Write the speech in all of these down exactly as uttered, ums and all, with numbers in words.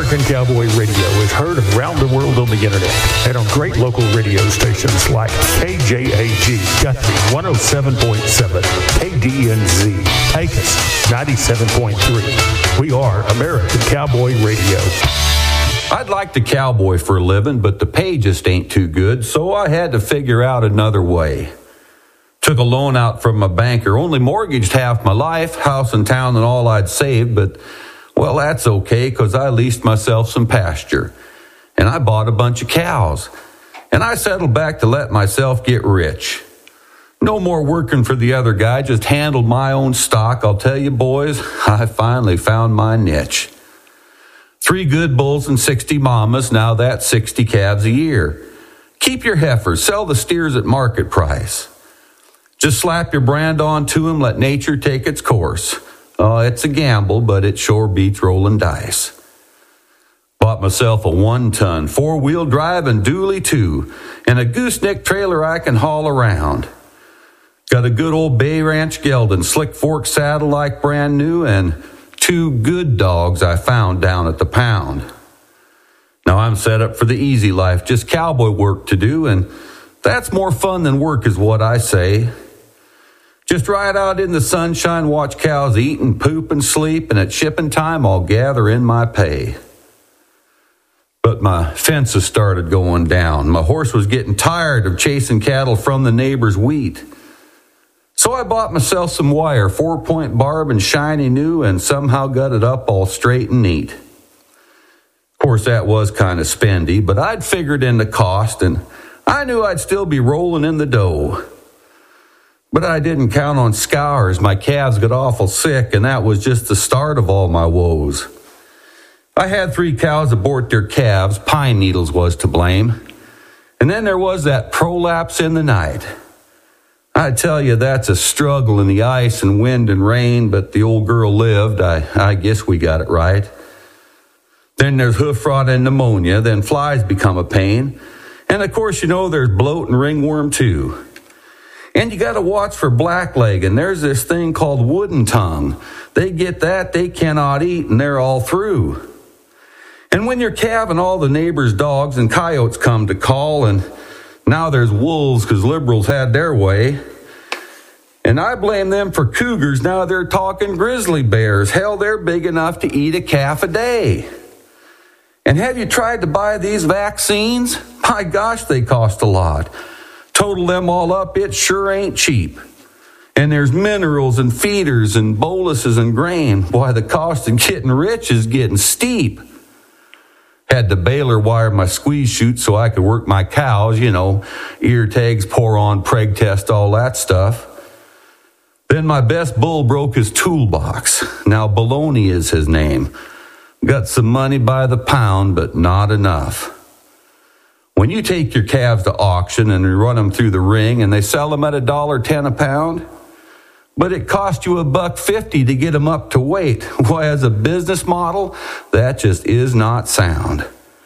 American Cowboy Radio is heard around the world on the internet and on great local radio stations like K J A G, Guthrie one oh seven point seven, K D N Z, Pecos ninety-seven point three. We are American Cowboy Radio. I'd like to cowboy for a living, but the pay just ain't too good, so I had to figure out another way. Took a loan out from my banker, only mortgaged half my life, house and town and all I'd saved, but, well, that's okay, because I leased myself some pasture. And I bought a bunch of cows. And I settled back to let myself get rich. No more working for the other guy, just handled my own stock. I'll tell you, boys, I finally found my niche. Three good bulls and sixty mamas, now that's sixty calves a year. Keep your heifers, sell the steers at market price. Just slap your brand on to them, let nature take its course. Oh, it's a gamble, but it sure beats rolling dice. Bought myself a one-ton, four-wheel drive and dually too, and a gooseneck trailer I can haul around. Got a good old Bay Ranch gelding, slick fork saddle like brand new, and two good dogs I found down at the pound. Now I'm set up for the easy life, just cowboy work to do, and that's more fun than work is what I say. Just ride out in the sunshine, watch cows eat and poop and sleep, and at shipping time I'll gather in my pay. But my fences started going down. My horse was getting tired of chasing cattle from the neighbor's wheat. So I bought myself some wire, four-point barb and shiny new, and somehow got it up all straight and neat. Of course, that was kind of spendy, but I'd figured in the cost, and I knew I'd still be rolling in the dough. But I didn't count on scours. My calves got awful sick, and that was just the start of all my woes. I had three cows abort their calves. Pine needles was to blame. And then there was that prolapse in the night. I tell you, that's a struggle in the ice and wind and rain, but the old girl lived. I, I guess we got it right. Then there's hoof rot and pneumonia. Then flies become a pain. And of course, you know, there's bloat and ringworm too. And you got to watch for blackleg, and there's this thing called wooden tongue. They get that, they cannot eat, and they're all through. And when you're calving, all the neighbors' dogs and coyotes come to call, and now there's wolves because liberals had their way. And I blame them for cougars. Now they're talking grizzly bears. Hell, they're big enough to eat a calf a day. And have you tried to buy these vaccines? My gosh, they cost a lot. Total them all up, it sure ain't cheap. And there's minerals and feeders and boluses and grain. Why, the cost of getting rich is getting steep. Had the baler wire my squeeze chute so I could work my cows, you know, ear tags, pour on, preg test, all that stuff. Then my best bull broke his toolbox. Now Baloney is his name. Got some money by the pound, but not enough. When you take your calves to auction and you run them through the ring and they sell them at a dollar ten a pound, but it cost you a buck fifty to get them up to weight. Why, as a business model, that just is not sound.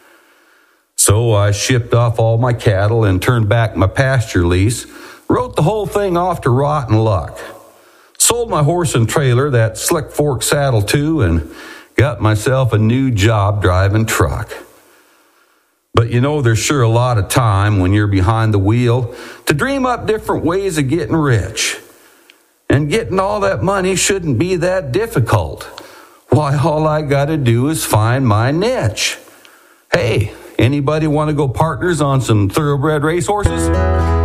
So I shipped off all my cattle and turned back my pasture lease, wrote the whole thing off to rotten luck. Sold my horse and trailer, that slick fork saddle too, and got myself a new job driving truck. But you know, there's sure a lot of time when you're behind the wheel to dream up different ways of getting rich. And getting all that money shouldn't be that difficult. Why, all I gotta do is find my niche. Hey, anybody want to go partners on some thoroughbred racehorses?